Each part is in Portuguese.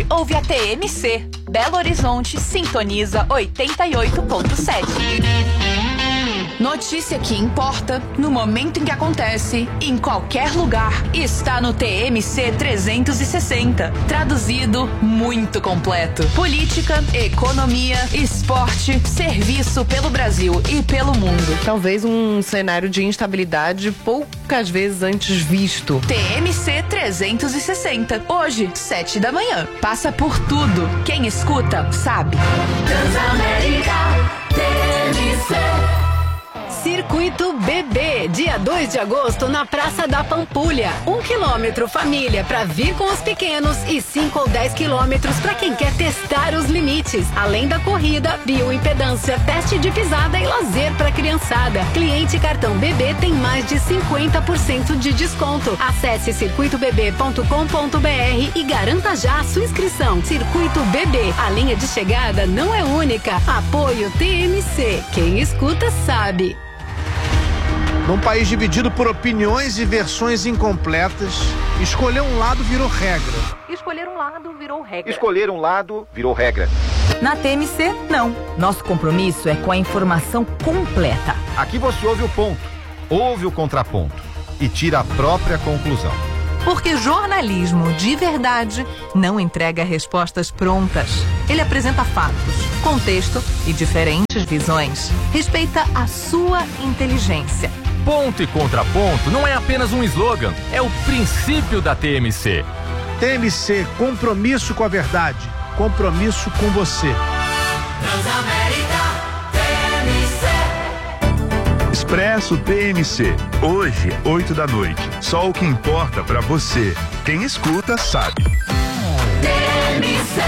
Ouve a TMC. Belo Horizonte sintoniza 88.7. Notícia que importa, no momento em que acontece, em qualquer lugar, está no TMC 360. Traduzido, muito completo. Política, economia, esporte, serviço pelo Brasil e pelo mundo. Talvez um cenário de instabilidade poucas vezes antes visto. TMC 360. Hoje, 7 da manhã. Passa por tudo. Quem escuta, sabe. Transamérica TMC. Circuito BB, dia 2 de agosto na Praça da Pampulha. 1 quilômetro família para vir com os pequenos e 5 ou 10 quilômetros para quem quer testar os limites. Além da corrida, bioimpedância, teste de pisada e lazer para criançada. Cliente cartão BB tem mais de 50% de desconto. Acesse circuitobb.com.br e garanta já a sua inscrição. Circuito BB, a linha de chegada não é única. Apoio TMC. Quem escuta sabe. Num país dividido por opiniões e versões incompletas, escolher um lado virou regra. Escolher um lado virou regra. Escolher um lado virou regra. Na TMC, não. Nosso compromisso é com a informação completa. Aqui você ouve o ponto, ouve o contraponto e tira a própria conclusão. Porque jornalismo de verdade não entrega respostas prontas. Ele apresenta fatos, contexto e diferentes visões. Respeita a sua inteligência. Ponto e contraponto não é apenas um slogan, é o princípio da TMC. TMC, compromisso com a verdade, compromisso com você. Transamérica TMC. Expresso TMC, hoje, 8 da noite. Só o que importa pra você. Quem escuta sabe. TMC.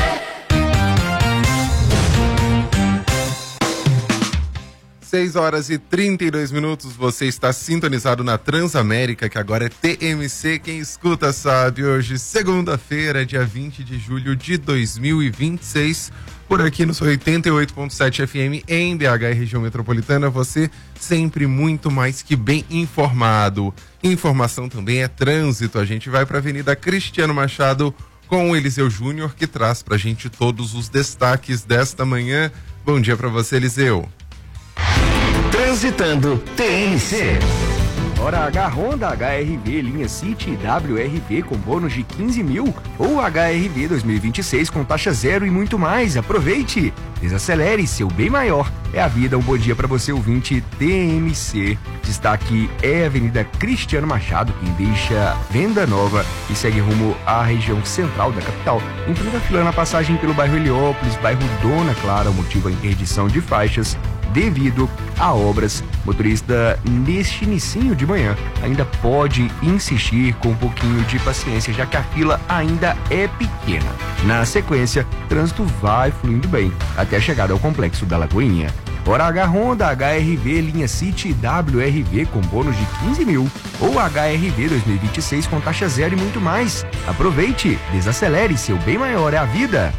6 horas e 32 minutos, você está sintonizado na Transamérica, que agora é TMC, quem escuta sabe. Hoje, segunda-feira, dia 20 de julho de 2026, por aqui no 88.7 FM em BH e região metropolitana, você sempre muito mais que bem informado. Informação também é trânsito, a gente vai para a Avenida Cristiano Machado com o Eliseu Júnior, que traz pra gente todos os destaques desta manhã. Bom dia para você, Eliseu. Transitando TMC. Hora H Honda HR-V linha City WR-V com bônus de 15 mil ou HR-V 2026 com taxa zero e muito mais. Aproveite! Desacelere, seu bem maior é a vida. Um bom dia para você, ouvinte TMC. Destaque é a Avenida Cristiano Machado, quem deixa Venda Nova e segue rumo à região central da capital. Enfrenta a fila na passagem pelo bairro Heliópolis, bairro Dona Clara, o motivo a interdição de faixas devido a obras. Motorista, neste inicinho de manhã, ainda pode insistir com um pouquinho de paciência, já que a fila ainda é pequena. Na sequência, o trânsito vai fluindo bem até a chegada ao Complexo da Lagoinha. Hora H Honda HR-V linha City WR-V com bônus de 15 mil ou HR-V 2026 com taxa zero e muito mais. Aproveite, desacelere, seu bem maior é a vida.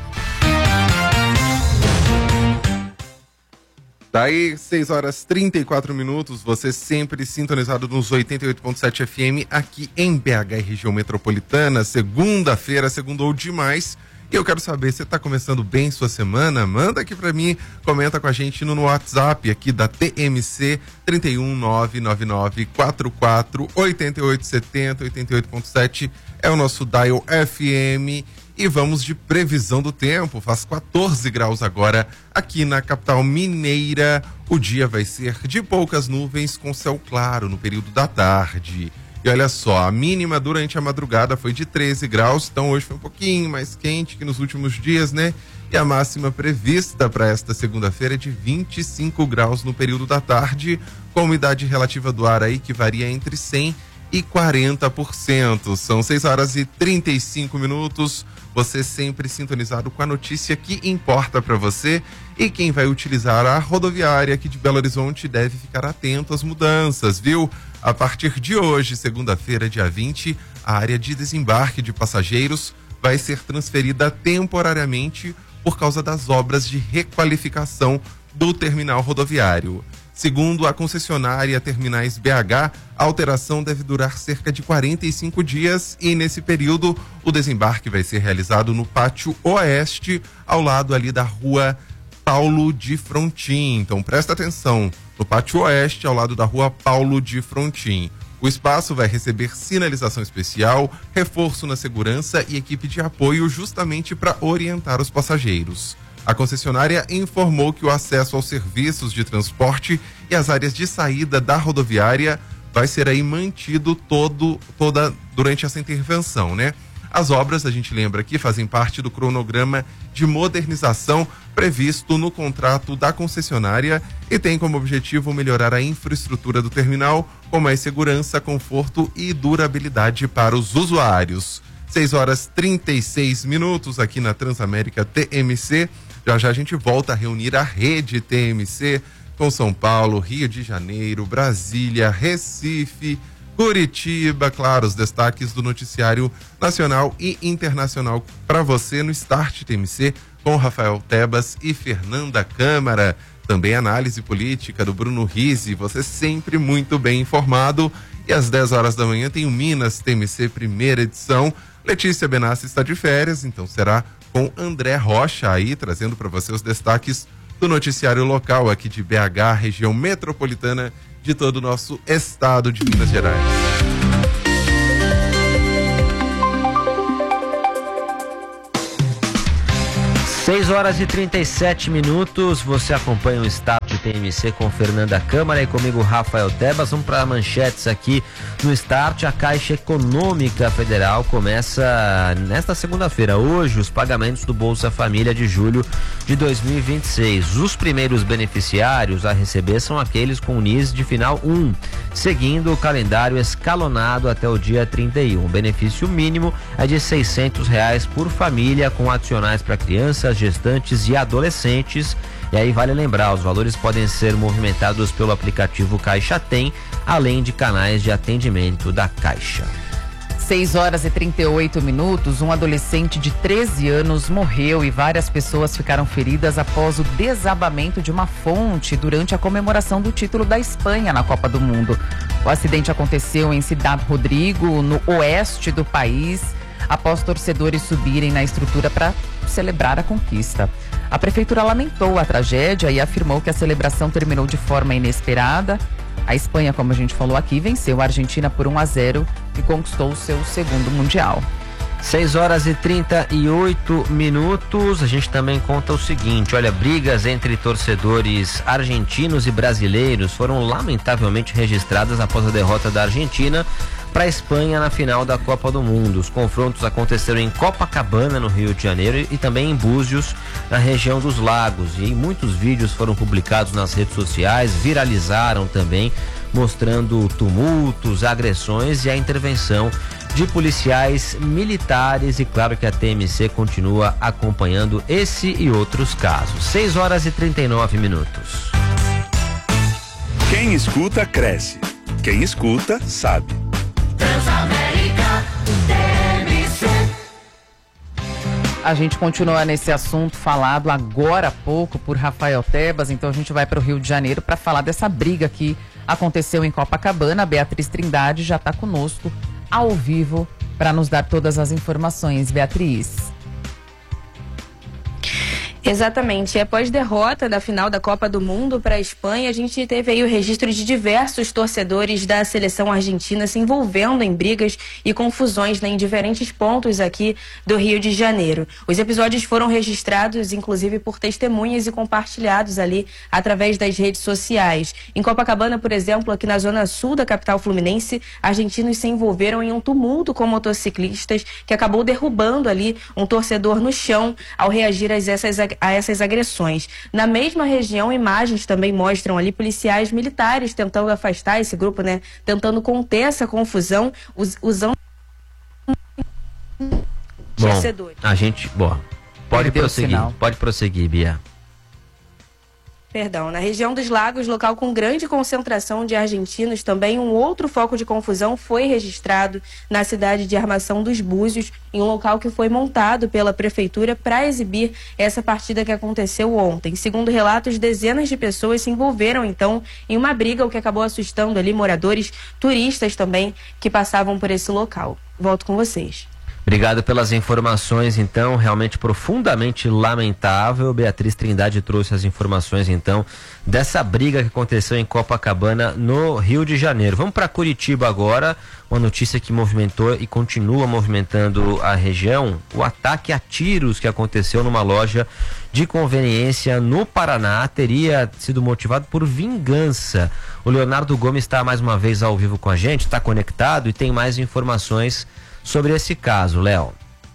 Daí, 6 horas 34 minutos, você sempre sintonizado nos 88.7 FM aqui em BH e região metropolitana. Segunda-feira, segundou demais. E eu quero saber, você está começando bem sua semana? Manda aqui para mim, comenta com a gente no WhatsApp aqui da TMC 31999448870, 88.7 é o nosso dial FM. E vamos de previsão do tempo. Faz 14 graus agora aqui na capital mineira. O dia vai ser de poucas nuvens com céu claro no período da tarde. E olha só, a mínima durante a madrugada foi de 13 graus, então hoje foi um pouquinho mais quente que nos últimos dias, né? E a máxima prevista para esta segunda-feira é de 25 graus no período da tarde, com a umidade relativa do ar aí que varia entre 100% e 40%. São 6 horas e 35 minutos. Você sempre sintonizado com a notícia que importa para você. E quem vai utilizar a rodoviária aqui de Belo Horizonte deve ficar atento às mudanças, viu? A partir de hoje, segunda-feira, dia 20, a área de desembarque de passageiros vai ser transferida temporariamente por causa das obras de requalificação do terminal rodoviário. Segundo a concessionária Terminais BH, a alteração deve durar cerca de 45 dias e nesse período o desembarque vai ser realizado no pátio oeste, ao lado ali da rua Paulo de Frontin. Então presta atenção, no pátio oeste, ao lado da rua Paulo de Frontin. O espaço vai receber sinalização especial, reforço na segurança e equipe de apoio justamente para orientar os passageiros. A concessionária informou que o acesso aos serviços de transporte e as áreas de saída da rodoviária vai ser aí mantido toda durante essa intervenção, né? As obras, a gente lembra aqui, fazem parte do cronograma de modernização previsto no contrato da concessionária e tem como objetivo melhorar a infraestrutura do terminal com mais segurança, conforto e durabilidade para os usuários. 6h36 aqui na Transamérica TMC. Já a gente volta a reunir a rede TMC com São Paulo, Rio de Janeiro, Brasília, Recife, Curitiba, claro, os destaques do noticiário nacional e internacional para você no Start TMC com Rafael Tebas e Fernanda Câmara. Também análise política do Bruno Rizzi, você sempre muito bem informado. E às 10h da manhã tem o Minas TMC primeira edição. Letícia Benassi está de férias, então será com André Rocha aí, trazendo para você os destaques do noticiário local aqui de BH, região metropolitana de todo o nosso estado de Minas Gerais. 6h37, você acompanha o Start TMC com Fernanda Câmara e comigo Rafael Tebas. Vamos para manchetes aqui no Start. A Caixa Econômica Federal começa nesta segunda-feira, hoje, os pagamentos do Bolsa Família de julho de 2026. Os primeiros beneficiários a receber são aqueles com NIS de final 1, seguindo o calendário escalonado até o dia 31. O benefício mínimo é de R$600 por família, com adicionais para crianças, gestantes e adolescentes. E aí vale lembrar, os valores podem ser movimentados pelo aplicativo Caixa Tem, além de canais de atendimento da Caixa. 6h38, um adolescente de 13 anos morreu e várias pessoas ficaram feridas após o desabamento de uma fonte durante a comemoração do título da Espanha na Copa do Mundo. O acidente aconteceu em Ciudad Rodrigo, no oeste do país, após torcedores subirem na estrutura para celebrar a conquista. A prefeitura lamentou a tragédia e afirmou que a celebração terminou de forma inesperada. A Espanha, como a gente falou aqui, venceu a Argentina por 1-0 e conquistou o seu segundo Mundial. 6h38, a gente também conta o seguinte, olha, brigas entre torcedores argentinos e brasileiros foram lamentavelmente registradas após a derrota da Argentina para a Espanha na final da Copa do Mundo. Os confrontos aconteceram em Copacabana, no Rio de Janeiro, e também em Búzios, na região dos Lagos. E muitos vídeos foram publicados nas redes sociais, viralizaram também, mostrando tumultos, agressões e a intervenção de policiais militares. E claro que a TMC continua acompanhando esse e outros casos. 6h39. Quem escuta, cresce. Quem escuta, sabe. Transamérica TMC. A gente continua nesse assunto falado agora há pouco por Rafael Tebas, então a gente vai para o Rio de Janeiro para falar dessa briga que aconteceu em Copacabana. A Beatriz Trindade já está conosco ao vivo para nos dar todas as informações. Beatriz. Exatamente. E após derrota da final da Copa do Mundo para a Espanha, a gente teve aí o registro de diversos torcedores da seleção argentina se envolvendo em brigas e confusões, né, em diferentes pontos aqui do Rio de Janeiro. Os episódios foram registrados, inclusive, por testemunhas e compartilhados ali através das redes sociais. Em Copacabana, por exemplo, aqui na zona sul da capital fluminense, argentinos se envolveram em um tumulto com motociclistas que acabou derrubando ali um torcedor no chão ao reagir a essas agressões. Na mesma região, imagens também mostram ali policiais militares tentando afastar esse grupo, né? Tentando conter essa confusão, usando torcedores. A gente, pode prosseguir, Bia. Na região dos Lagos, local com grande concentração de argentinos, também um outro foco de confusão foi registrado na cidade de Armação dos Búzios, em um local que foi montado pela prefeitura para exibir essa partida que aconteceu ontem. Segundo relatos, dezenas de pessoas se envolveram, então, em uma briga, o que acabou assustando ali moradores, turistas também, que passavam por esse local. Volto com vocês. Obrigado pelas informações, então, realmente profundamente lamentável. Beatriz Trindade trouxe as informações, então, dessa briga que aconteceu em Copacabana, no Rio de Janeiro. Vamos para Curitiba agora, uma notícia que movimentou e continua movimentando a região, o ataque a tiros que aconteceu numa loja de conveniência no Paraná teria sido motivado por vingança. O Leonardo Gomes está mais uma vez ao vivo com a gente, está conectado e tem mais informações sobre esse caso, Léo.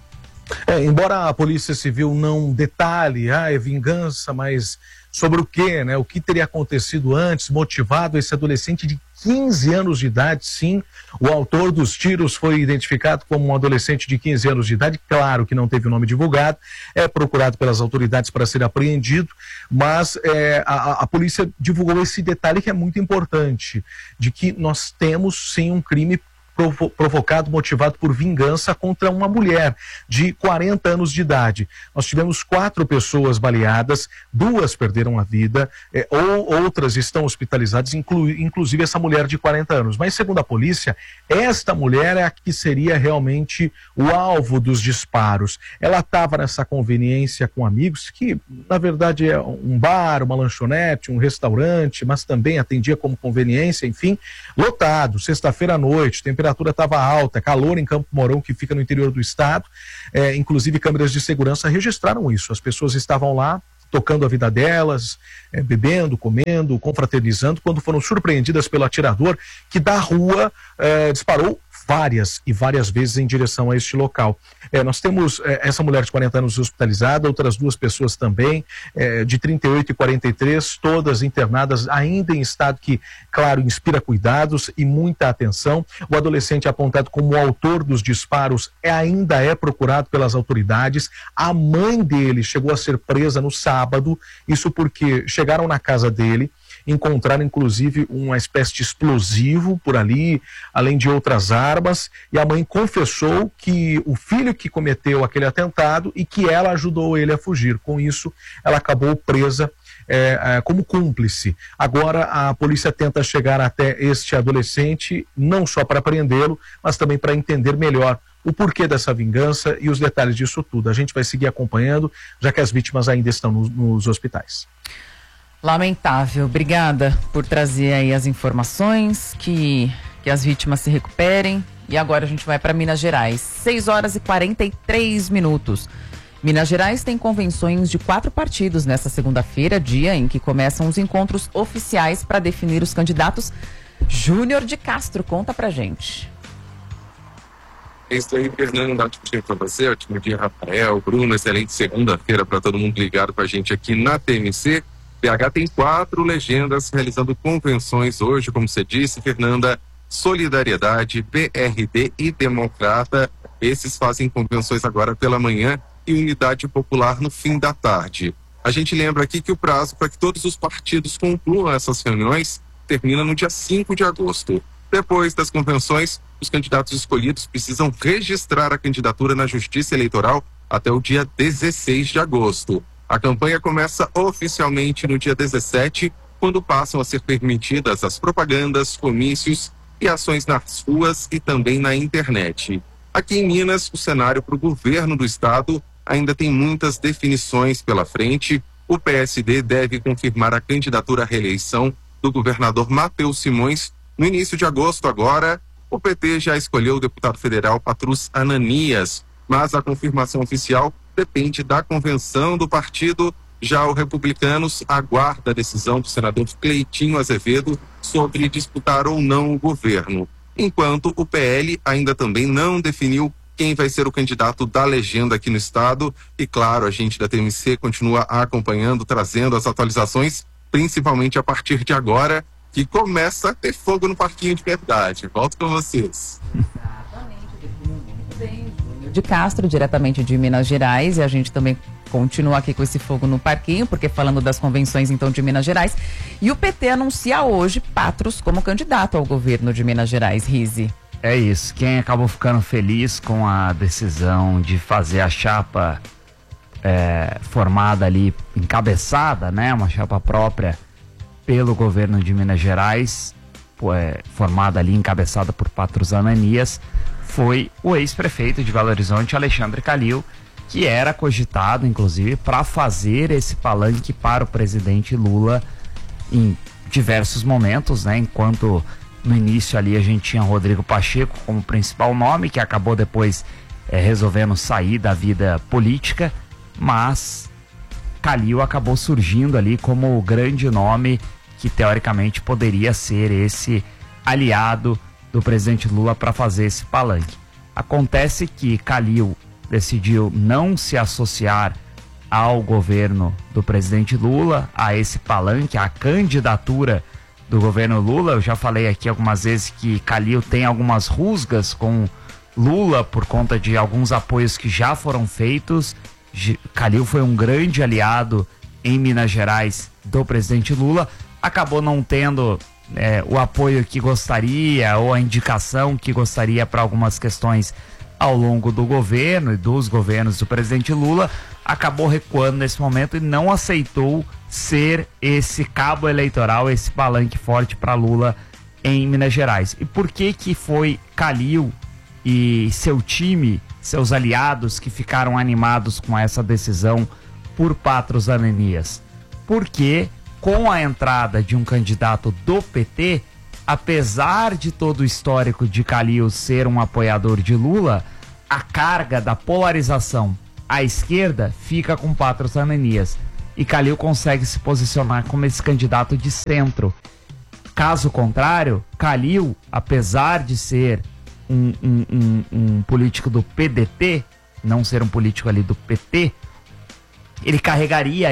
Embora a Polícia Civil não detalhe, é vingança, mas sobre o quê, né? O que teria acontecido antes, motivado esse adolescente de 15 anos de idade, sim. O autor dos tiros foi identificado como um adolescente de 15 anos de idade, claro que não teve o nome divulgado, é procurado pelas autoridades para ser apreendido, mas a polícia divulgou esse detalhe que é muito importante, de que nós temos sim um crime provocado, motivado por vingança contra uma mulher de 40 anos de idade. Nós tivemos 4 pessoas baleadas, 2 perderam a vida, outras estão hospitalizadas, inclusive essa mulher de 40 anos. Mas segundo a polícia, esta mulher é a que seria realmente o alvo dos disparos. Ela estava nessa conveniência com amigos, que na verdade é um bar, uma lanchonete, um restaurante, mas também atendia como conveniência, enfim, lotado, sexta-feira à noite, temperatura estava alta, calor em Campo Mourão, que fica no interior do estado, inclusive câmeras de segurança registraram isso. As pessoas estavam lá tocando a vida delas, bebendo, comendo, confraternizando, quando foram surpreendidas pelo atirador que da rua disparou várias vezes em direção a este local. Nós temos essa mulher de 40 anos hospitalizada, outras 2 pessoas também, de 38 e 43, todas internadas ainda em estado que, claro, inspira cuidados e muita atenção. O adolescente apontado como o autor dos disparos ainda é procurado pelas autoridades. A mãe dele chegou a ser presa no sábado, isso porque chegaram na casa dele, encontraram inclusive uma espécie de explosivo por ali, além de outras armas, e a mãe confessou que o filho que cometeu aquele atentado e que ela ajudou ele a fugir. Com isso, ela acabou presa como cúmplice. Agora a polícia tenta chegar até este adolescente, não só para prendê-lo, mas também para entender melhor o porquê dessa vingança e os detalhes disso tudo. A gente vai seguir acompanhando, já que as vítimas ainda estão nos hospitais. Lamentável. Obrigada por trazer aí as informações, que as vítimas se recuperem. E agora a gente vai para Minas Gerais. 6h43. Minas Gerais tem convenções de 4 partidos nesta segunda-feira, dia em que começam os encontros oficiais para definir os candidatos. Júnior de Castro, conta pra gente. É isso aí, Fernando. Ótimo dia para você, ótimo dia, Rafael, Bruno. Excelente segunda-feira para todo mundo ligado com a gente aqui na TMC. BH tem 4 legendas realizando convenções hoje, como você disse, Fernanda. Solidariedade, PRD e Democrata. Esses fazem convenções agora pela manhã e Unidade Popular no fim da tarde. A gente lembra aqui que o prazo para que todos os partidos concluam essas reuniões termina no dia 5 de agosto. Depois das convenções, os candidatos escolhidos precisam registrar a candidatura na Justiça Eleitoral até o dia 16 de agosto. A campanha começa oficialmente no dia 17, quando passam a ser permitidas as propagandas, comícios e ações nas ruas e também na internet. Aqui em Minas, o cenário para o governo do estado ainda tem muitas definições pela frente. O PSD deve confirmar a candidatura à reeleição do governador Matheus Simões no início de agosto agora. O PT já escolheu o deputado federal Patrus Ananias, mas a confirmação oficial depende da convenção do partido. Já o Republicanos aguarda a decisão do senador Cleitinho Azevedo sobre disputar ou não o governo, enquanto o PL ainda também não definiu quem vai ser o candidato da legenda aqui no estado. E claro, a gente da TMC continua acompanhando, trazendo as atualizações, principalmente a partir de agora, que começa a ter fogo no parquinho de verdade. Volto com vocês. De Castro, diretamente de Minas Gerais, e a gente também continua aqui com esse fogo no parquinho, porque falando das convenções então de Minas Gerais, e o PT anuncia hoje Patrus como candidato ao governo de Minas Gerais. Rize. É isso, quem acabou ficando feliz com a decisão de fazer a chapa formada ali, encabeçada, né, uma chapa própria pelo governo de Minas Gerais, formada ali, encabeçada por Patrus Ananias, foi o ex-prefeito de Belo Horizonte, Alexandre Calil, que era cogitado, inclusive, para fazer esse palanque para o presidente Lula em diversos momentos, né? Enquanto no início ali a gente tinha Rodrigo Pacheco como principal nome, que acabou depois resolvendo sair da vida política, mas Calil acabou surgindo ali como o grande nome que teoricamente poderia ser esse aliado do presidente Lula para fazer esse palanque. Acontece que Calil decidiu não se associar ao governo do presidente Lula, a esse palanque, a candidatura do governo Lula. Eu já falei aqui algumas vezes que Calil tem algumas rusgas com Lula por conta de alguns apoios que já foram feitos. Calil foi um grande aliado em Minas Gerais do presidente Lula, acabou não tendo o apoio que gostaria ou a indicação que gostaria para algumas questões ao longo do governo e dos governos do presidente Lula, acabou recuando nesse momento e não aceitou ser esse cabo eleitoral, esse palanque forte para Lula em Minas Gerais. E por que que foi Calil e seu time, seus aliados que ficaram animados com essa decisão por Patrus Ananias? Porque com a entrada de um candidato do PT, apesar de todo o histórico de Calil ser um apoiador de Lula, a carga da polarização à esquerda fica com Patrus Ananias. E Calil consegue se posicionar como esse candidato de centro. Caso contrário, Calil, apesar de ser um político do PDT, não ser um político ali do PT, ele carregaria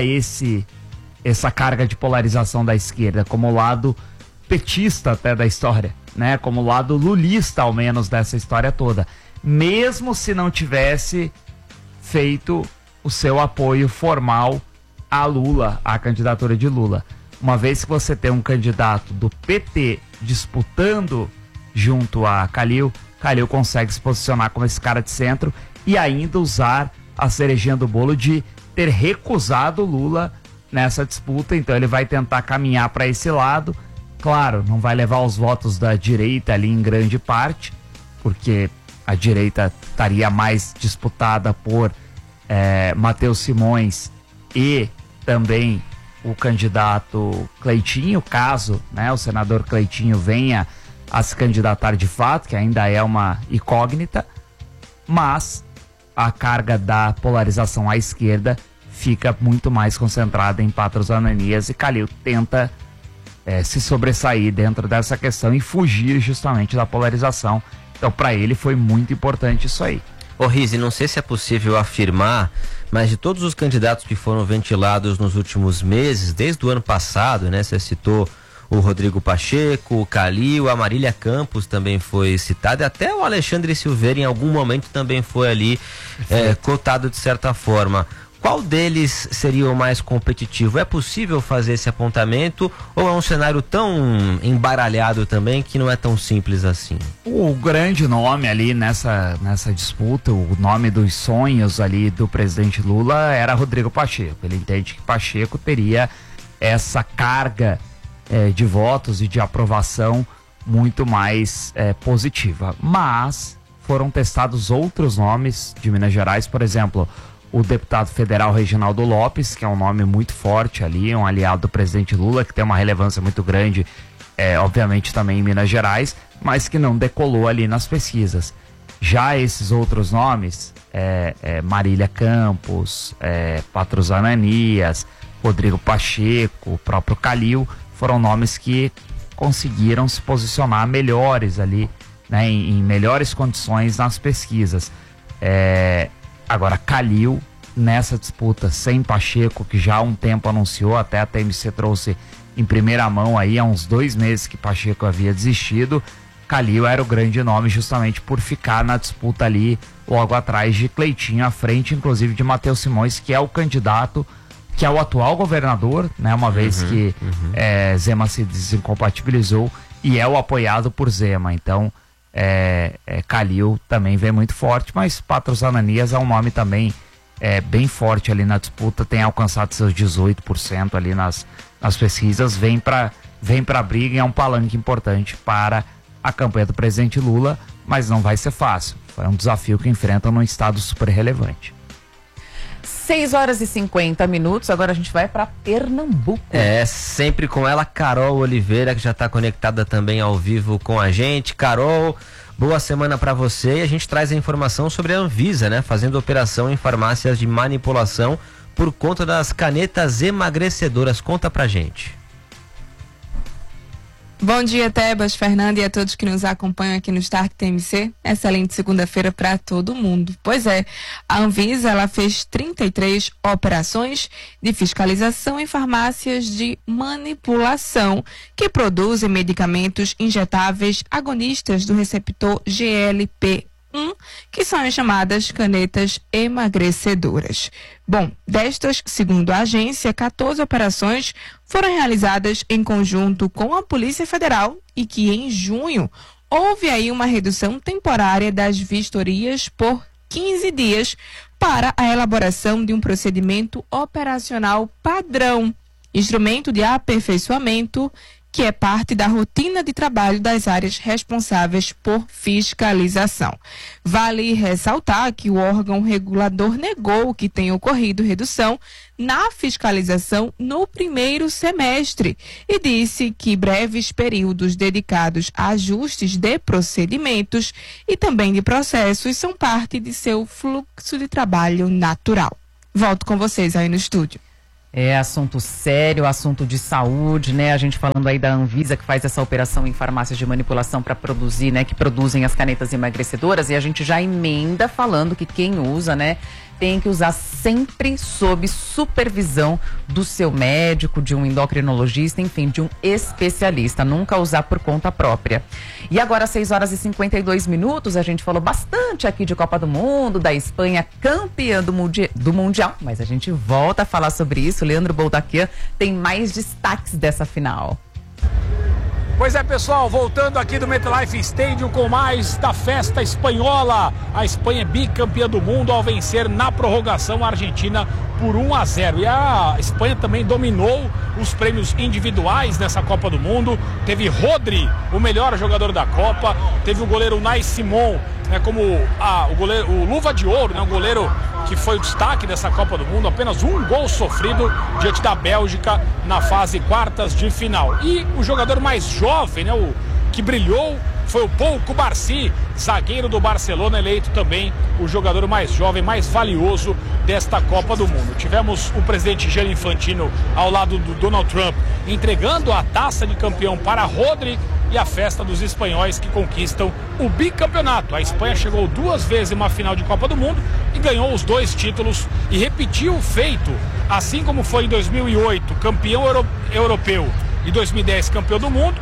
essa carga de polarização da esquerda como lado petista até da história, né? Como lado lulista, ao menos, dessa história toda. Mesmo se não tivesse feito o seu apoio formal a Lula, à candidatura de Lula. Uma vez que você tem um candidato do PT disputando junto a Calil, Calil consegue se posicionar como esse cara de centro e ainda usar a cerejinha do bolo de ter recusado Lula nessa disputa. Então ele vai tentar caminhar para esse lado. Claro, não vai levar os votos da direita ali em grande parte, porque a direita estaria mais disputada por Matheus Simões e também o candidato Cleitinho, caso, né, o senador Cleitinho venha a se candidatar de fato, que ainda é uma incógnita, mas a carga da polarização à esquerda fica muito mais concentrada em Patrus Ananias, e Calil tenta se sobressair dentro dessa questão e fugir justamente da polarização. Então, para ele foi muito importante isso aí. Ô Rize, não sei se é possível afirmar, mas de todos os candidatos que foram ventilados nos últimos meses, desde o ano passado, né? Você citou o Rodrigo Pacheco, o Calil, a Marília Campos também foi citada, e até o Alexandre Silveira em algum momento também foi ali cotado de certa forma. Qual deles seria o mais competitivo? É possível fazer esse apontamento ou é um cenário tão embaralhado também que não é tão simples assim? O grande nome ali nessa disputa, o nome dos sonhos ali do presidente Lula era Rodrigo Pacheco. Ele entende que Pacheco teria essa carga de votos e de aprovação muito mais positiva. Mas foram testados outros nomes de Minas Gerais, por exemplo, o deputado federal Reginaldo Lopes, que é um nome muito forte ali, um aliado do presidente Lula, que tem uma relevância muito grande, obviamente também em Minas Gerais, mas que não decolou ali nas pesquisas. Já esses outros nomes, Marília Campos, Patrus Ananias, Rodrigo Pacheco, o próprio Calil, foram nomes que conseguiram se posicionar melhores ali, né, em melhores condições nas pesquisas. Agora, Calil, nessa disputa sem Pacheco, que já há um tempo anunciou, até a TMC trouxe em primeira mão aí, há uns 2 meses que Pacheco havia desistido, Calil era o grande nome justamente por ficar na disputa ali logo atrás de Cleitinho, à frente inclusive de Matheus Simões, que é o candidato, que é o atual governador, né, uma vez que Zema se desincompatibilizou, e é o apoiado por Zema. Então Calil também vem muito forte, mas Patros Ananias é um nome também bem forte ali na disputa, tem alcançado seus 18% ali nas pesquisas, vem para a briga e é um palanque importante para a campanha do presidente Lula, mas não vai ser fácil. É um desafio que enfrentam num estado super relevante. 6h50, agora a gente vai para Pernambuco. Sempre com ela, Carol Oliveira, que já está conectada também ao vivo com a gente. Carol, boa semana para você. E a gente traz a informação sobre a Anvisa, né? Fazendo operação em farmácias de manipulação por conta das canetas emagrecedoras. Conta pra gente. Bom dia, Tebas, Fernanda e a todos que nos acompanham aqui no Start TMC. Excelente segunda-feira para todo mundo. Pois é, a Anvisa ela fez 33 operações de fiscalização em farmácias de manipulação que produzem medicamentos injetáveis agonistas do receptor GLP-1, que são as chamadas canetas emagrecedoras. Bom, destas, segundo a agência, 14 operações foram realizadas em conjunto com a Polícia Federal e que em junho houve aí uma redução temporária das vistorias por 15 dias para a elaboração de um procedimento operacional padrão, instrumento de aperfeiçoamento que é parte da rotina de trabalho das áreas responsáveis por fiscalização. Vale ressaltar que o órgão regulador negou que tenha ocorrido redução na fiscalização no primeiro semestre e disse que breves períodos dedicados a ajustes de procedimentos e também de processos são parte de seu fluxo de trabalho natural. Volto com vocês aí no estúdio. É assunto sério, assunto de saúde, né? A gente falando aí da Anvisa, que faz essa operação em farmácias de manipulação para produzir, né? Que produzem as canetas emagrecedoras, e a gente já emenda falando que quem usa, né? Tem que usar sempre sob supervisão do seu médico, de um endocrinologista, enfim, de um especialista. Nunca usar por conta própria. E agora, 6h52, a gente falou bastante aqui de Copa do Mundo, da Espanha campeã do Mundial, mas a gente volta a falar sobre isso. Leandro Boldaquian tem mais destaques dessa final. Pois é, pessoal, voltando aqui do MetLife Stadium com mais da festa espanhola. A Espanha é bicampeã do mundo ao vencer na prorrogação a Argentina por 1-0. E a Espanha também dominou os prêmios individuais nessa Copa do Mundo. Teve Rodri, o melhor jogador da Copa. Teve o goleiro Unai Simón, né, como o goleiro, o Luva de Ouro, né, um goleiro que foi o destaque dessa Copa do Mundo. Apenas um gol sofrido diante da Bélgica na fase quartas de final. E o jogador mais jovem, né, o que brilhou, foi o Pau Cubarsí, zagueiro do Barcelona, eleito também o jogador mais jovem, mais valioso desta Copa do Mundo. Tivemos o presidente Gianni Infantino ao lado do Donald Trump entregando a taça de campeão para Rodri e a festa dos espanhóis que conquistam o bicampeonato. A Espanha chegou 2 vezes em uma final de Copa do Mundo e ganhou os 2 títulos e repetiu o feito, assim como foi em 2008 campeão europeu e 2010 campeão do mundo.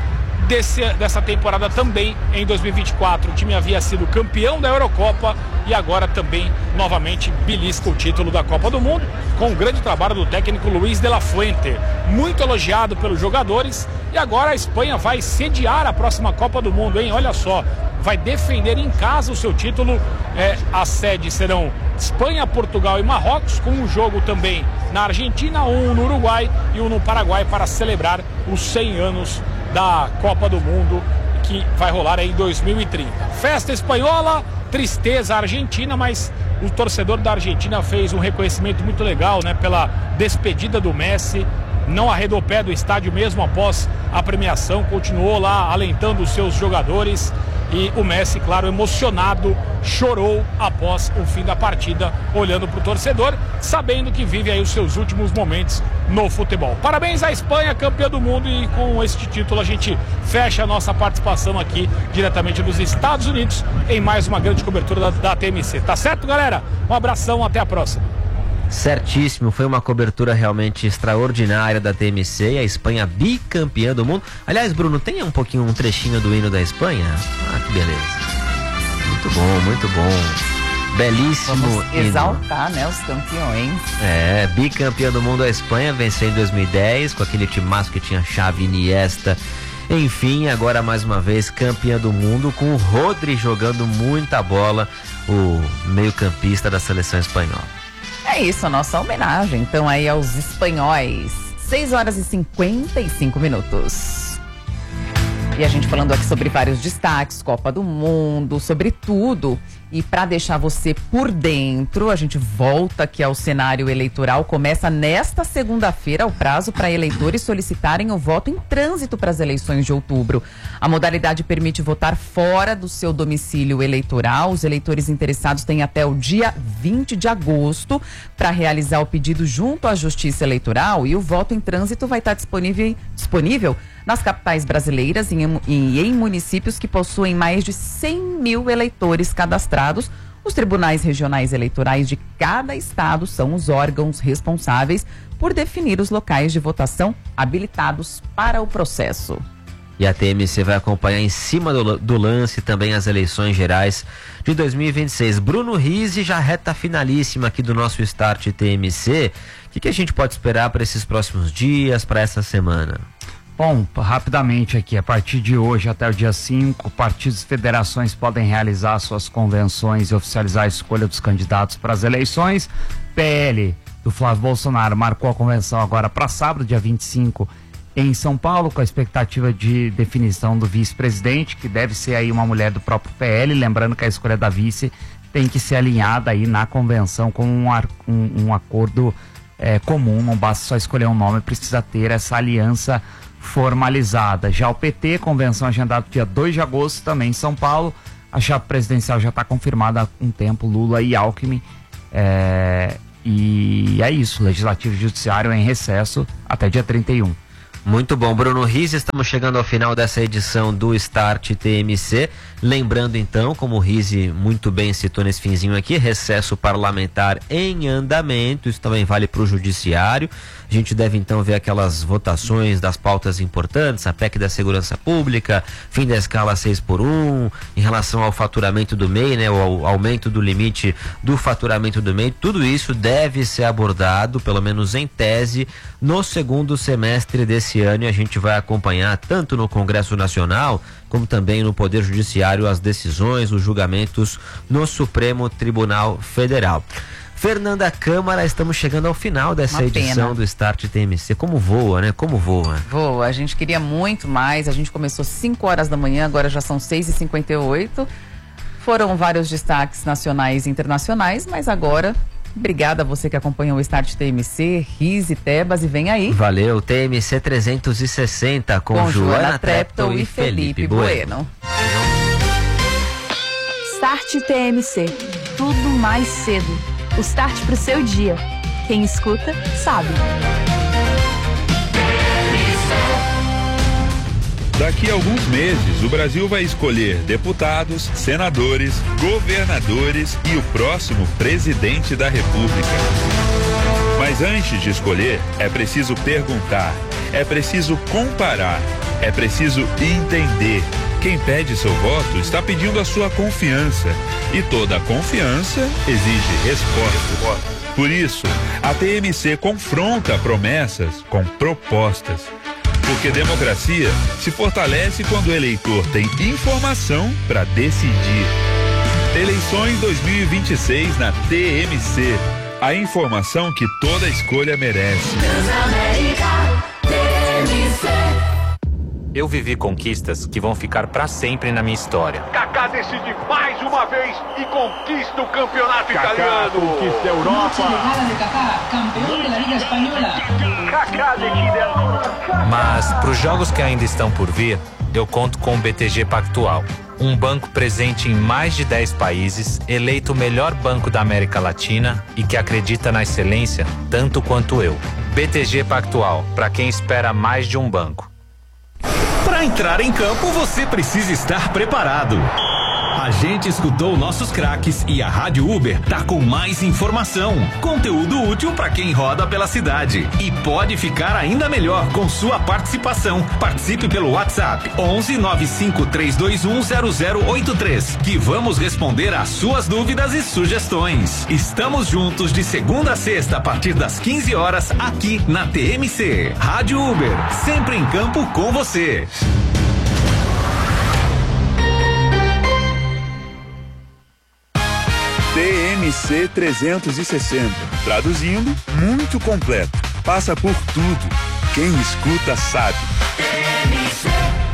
Dessa temporada também, em 2024, o time havia sido campeão da Eurocopa e agora também, novamente, belisca o título da Copa do Mundo, com o grande trabalho do técnico Luis de la Fuente, muito elogiado pelos jogadores. E agora a Espanha vai sediar a próxima Copa do Mundo, hein? Olha só, vai defender em casa o seu título. As sedes serão Espanha, Portugal e Marrocos, com um jogo também na Argentina, um no Uruguai e um no Paraguai, para celebrar os 100 anos da Copa do Mundo, que vai rolar aí em 2030. Festa espanhola, tristeza argentina, mas o torcedor da Argentina fez um reconhecimento muito legal, né, pela despedida do Messi. Não arredou pé do estádio mesmo após a premiação, continuou lá alentando os seus jogadores. E o Messi, claro, emocionado, chorou após o fim da partida, olhando para o torcedor, sabendo que vive aí os seus últimos momentos no futebol. Parabéns à Espanha, campeã do mundo, e com este título a gente fecha a nossa participação aqui, diretamente dos Estados Unidos, em mais uma grande cobertura da TMC. Tá certo, galera? Um abração, até a próxima. Certíssimo, foi uma cobertura realmente extraordinária da TMC e a Espanha bicampeã do mundo. Aliás, Bruno, tem um trechinho do hino da Espanha? Ah, que beleza. Muito bom, muito bom. Belíssimo. Vamos exaltar, né, os campeões. Bicampeã do mundo a Espanha, venceu em 2010 com aquele timaço que tinha Xavi, Iniesta. Enfim, agora mais uma vez campeã do mundo com o Rodri jogando muita bola, o meio-campista da seleção espanhola. É isso, a nossa homenagem, então, aí aos espanhóis. 6h55. E a gente falando aqui sobre vários destaques, Copa do Mundo, sobre tudo. E para deixar você por dentro, a gente volta aqui ao cenário eleitoral. Começa nesta segunda-feira o prazo para eleitores solicitarem o voto em trânsito para as eleições de outubro. A modalidade permite votar fora do seu domicílio eleitoral. Os eleitores interessados têm até o dia 20 de agosto para realizar o pedido junto à Justiça Eleitoral. E o voto em trânsito vai estar disponível nas capitais brasileiras e em municípios que possuem mais de 100 mil eleitores cadastrados. Os tribunais regionais eleitorais de cada estado são os órgãos responsáveis por definir os locais de votação habilitados para o processo. E a TMC vai acompanhar em cima do lance também as eleições gerais de 2026. Bruno Rizzi, já reta finalíssima aqui do nosso Start TMC. O que a gente pode esperar para esses próximos dias, para essa semana? Bom, rapidamente aqui, a partir de hoje até o dia 5, partidos e federações podem realizar suas convenções e oficializar a escolha dos candidatos para as eleições. PL do Flávio Bolsonaro marcou a convenção agora para sábado, dia 25, em São Paulo, com a expectativa de definição do vice-presidente, que deve ser aí uma mulher do próprio PL, lembrando que a escolha da vice tem que ser alinhada aí na convenção com um acordo comum, não basta só escolher um nome, precisa ter essa aliança formalizada. Já o PT, convenção agendada dia 2 de agosto, também em São Paulo. A chapa presidencial já está confirmada há um tempo, Lula e Alckmin. E é isso, Legislativo e Judiciário em recesso até dia 31. Muito bom, Bruno Rizzi, estamos chegando ao final dessa edição do Start TMC. Lembrando então, como o Rizzi muito bem citou nesse finzinho aqui, recesso parlamentar em andamento, isso também vale para o Judiciário. A gente deve então ver aquelas votações das pautas importantes, a PEC da Segurança Pública, fim da escala 6x1, em relação ao faturamento do MEI, né, o aumento do limite do faturamento do MEI, tudo isso deve ser abordado, pelo menos em tese, no segundo semestre desse ano, e a gente vai acompanhar tanto no Congresso Nacional como também no Poder Judiciário as decisões, os julgamentos no Supremo Tribunal Federal. Fernanda Câmara, estamos chegando ao final dessa edição do Start TMC. Como voa, né? Como voa? Voa, a gente queria muito mais, a gente começou 5 horas da manhã, agora já são 6h58. Foram vários destaques nacionais e internacionais, mas agora, obrigada a você que acompanha o Start TMC, Rizzi, Tebas, e vem aí. Valeu, TMC 360 com Joana Treptow e Felipe Bueno. Start TMC, tudo mais cedo. O start pro seu dia. Quem escuta, sabe. Daqui a alguns meses, o Brasil vai escolher deputados, senadores, governadores e o próximo presidente da República. Mas antes de escolher, é preciso perguntar, é preciso comparar, é preciso entender. Quem pede seu voto está pedindo a sua confiança. E toda confiança exige resposta. Por isso, a TMC confronta promessas com propostas. Porque democracia se fortalece quando o eleitor tem informação para decidir. Eleições 2026 na TMC. A informação que toda escolha merece. Eu vivi conquistas que vão ficar pra sempre na minha história. Kaká decide mais uma vez e conquista o campeonato italiano. Conquista a Europa. Kaká decide. Mas pros jogos que ainda estão por vir, eu conto com o BTG Pactual. Um banco presente em mais de 10 países, eleito o melhor banco da América Latina e que acredita na excelência tanto quanto eu. BTG Pactual, para quem espera mais de um banco. Para entrar em campo, você precisa estar preparado. A gente escutou nossos craques e a Rádio Uber tá com mais informação, conteúdo útil para quem roda pela cidade e pode ficar ainda melhor com sua participação. Participe pelo WhatsApp 11 95 321 0083 que vamos responder às suas dúvidas e sugestões. Estamos juntos de segunda a sexta a partir das 15 horas aqui na TMC. Rádio Uber, sempre em campo com você. TMC 360. Traduzindo, muito completo. Passa por tudo. Quem escuta sabe. TMC.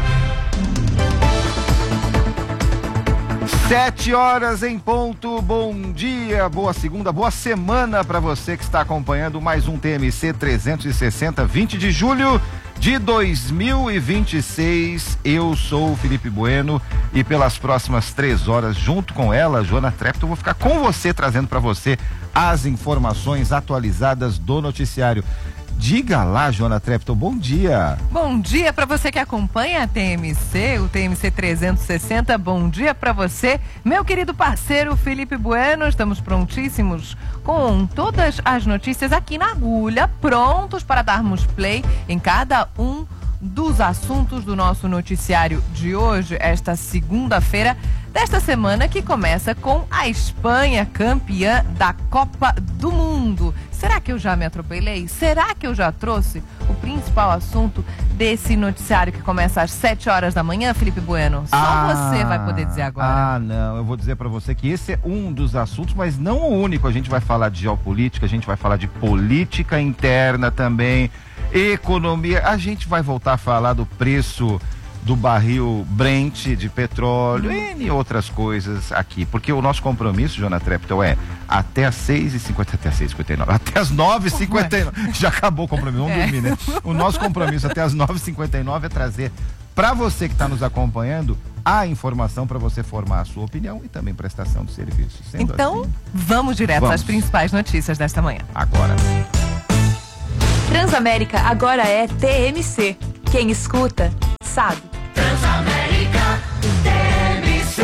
7h em ponto. Bom dia, boa segunda, boa semana para você que está acompanhando mais um TMC 360, 20 de julho de 2026. Eu sou o Felipe Bueno e pelas próximas 3 horas, junto com ela, Joana Trepton, eu vou ficar com você, trazendo para você as informações atualizadas do noticiário. Diga lá, Joana Trepton, bom dia. Bom dia para você que acompanha a TMC, o TMC 360. Bom dia para você, meu querido parceiro Felipe Bueno. Estamos prontíssimos com todas as notícias aqui na agulha, prontos para darmos play em cada um dos assuntos do nosso noticiário de hoje, esta segunda-feira desta semana, que começa com a Espanha campeã da Copa do Mundo. Será que eu já me atropelei? Será que eu já trouxe o principal assunto desse noticiário que começa às 7 horas da manhã, Felipe Bueno? Só você vai poder dizer agora. Não, eu vou dizer para você que esse é um dos assuntos, mas não o único. A gente vai falar de geopolítica, a gente vai falar de política interna também, economia, a gente vai voltar a falar do preço do barril Brent de petróleo e outras coisas aqui, porque o nosso compromisso, Joana Trepton, é até às 6h50, até às 6h59, até às 9h59, já acabou o compromisso, vamos dormir, né? O nosso compromisso até às 9h59 é trazer para você que está nos acompanhando a informação para você formar a sua opinião e também prestação de serviços. Então, assim, vamos direto às principais notícias desta manhã. Agora. Transamérica agora é TMC. Quem escuta, sabe. Transamérica, TMC.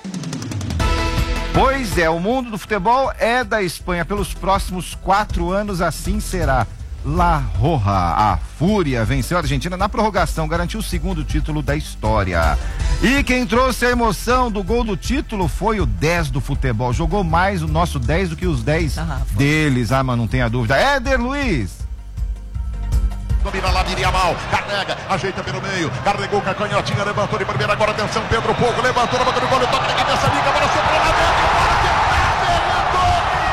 Pois é, o mundo do futebol é da Espanha. Pelos próximos 4 anos, assim será. La Roja, a Fúria, venceu a Argentina na prorrogação, garantiu o segundo título da história. E quem trouxe a emoção do gol do título foi o 10 do futebol. Jogou mais o nosso 10 do que os 10 deles. Mas não tenha dúvida. Éder Luiz. Domina lá, Miriamal, carrega, ajeita pelo meio, carregou com a canhotinha, levantou de primeira, agora atenção, Pedro Pouco, levantou na boca do gol, toca na cabeça,